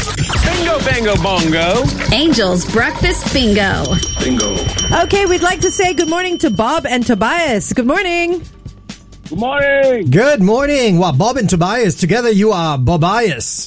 Bingo, bango, bongo. Angel's Breakfast Bingo. Bingo. Okay, we'd like to say good morning to Bob and Tobias. Good morning. Good morning. Good morning. Wow, Bob and Tobias, together you are Bobias.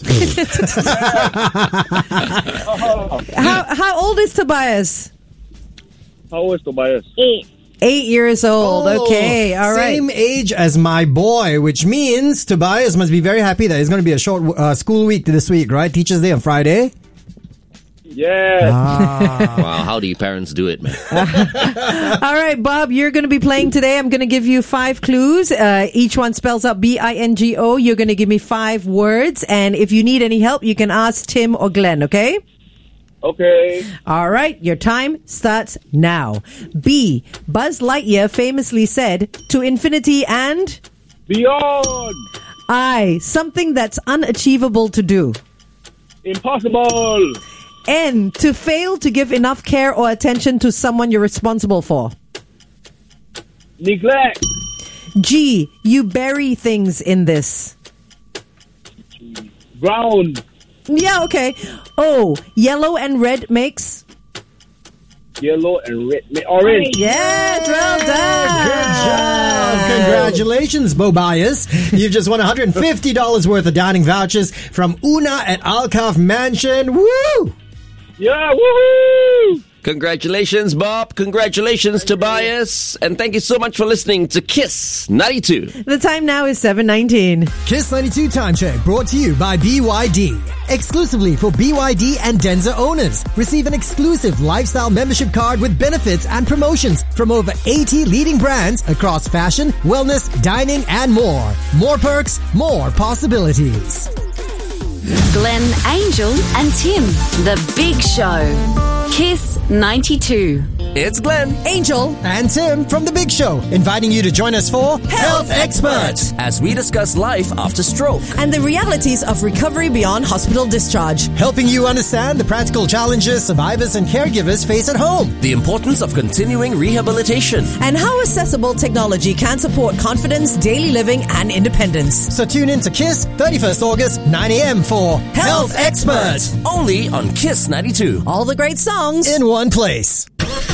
How old is Tobias? How old is Tobias? 8 years old. Okay, all right. Same age as my boy, which means Tobias must be very happy that it's going to be a short school week this week, right? Teacher's Day on Friday. Yes. Wow, how do you parents do it, man? All right, Bob, you're going to be playing today. I'm going to give you 5 clues. Each one spells out B-I-N-G-O. You're going to give me 5 words. And if you need any help, you can ask Tim or Glenn, okay? Okay. All right, your time starts now. B. Buzz Lightyear famously said, to infinity and... Beyond. I. Something that's unachievable to do. Impossible. N. To fail to give enough care or attention to someone you're responsible for. Neglect. G. You bury things in this. Ground. Yeah, okay. O. Yellow and red makes... Yellow and red. Orange. Yes, well done. Good job. Congratulations, Bobias. You've just won $150 worth of dining vouchers from Una at Alcove Mansion. Woo! Yeah, woohoo! Congratulations, Bob. Congratulations, Tobias. And thank you so much for listening to Kiss 92. The time now is 7:19. Kiss 92 Time Check brought to you by BYD. Exclusively for BYD and Denza owners. Receive an exclusive lifestyle membership card with benefits and promotions from over 80 leading brands across fashion, wellness, dining, and more. More perks, more possibilities. Glenn, Angel, and Tim. The Big Show. Kiss 92. It's Glenn. Angel. And Tim from The Big Show, inviting you to join us for Health Expert, as we discuss life after stroke and the realities of recovery beyond hospital discharge. helping you understand the practical challenges survivors and caregivers face at home. the importance of continuing rehabilitation. And how accessible technology can support confidence, daily living, and independence. So tune in to Kiss 31st August, 9 a.m. for Health Expert. Only on Kiss 92. All the great songs in one place.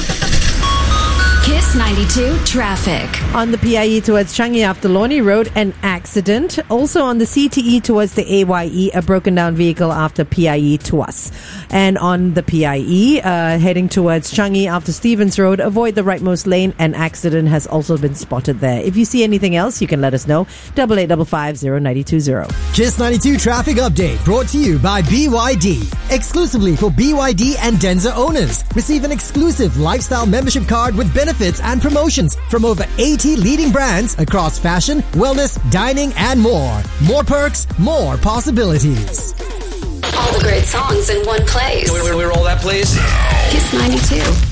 Kiss 92 traffic. On the PIE towards Changi after Lornie Road, an accident. Also on the CTE towards the AYE, a broken down vehicle after PIE Tuas. And on the PIE, heading towards Changi after Stevens Road, avoid the rightmost lane. An accident has also been spotted there. If you see anything else, you can let us know. 88550920. Kiss 92 traffic update brought to you by BYD. Exclusively for BYD and Denza owners. Receive an exclusive lifestyle membership card with benefits and promotions from over 80 leading brands across fashion, wellness, dining, and more. More perks, more possibilities. All the great songs in one place. Can we roll that, please? Kiss 92.